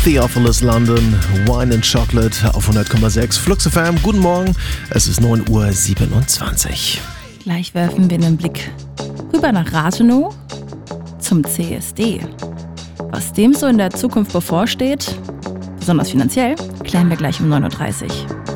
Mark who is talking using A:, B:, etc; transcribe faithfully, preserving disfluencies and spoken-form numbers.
A: Theophilus London, Wine and Chocolate auf hundert Komma sechs. Flux F M, guten Morgen, es ist neun Uhr siebenundzwanzig.
B: Gleich werfen wir einen Blick rüber nach Rathenow zum C S D. Was dem so in der Zukunft bevorsteht, besonders finanziell, klären wir gleich um neun Uhr dreißig.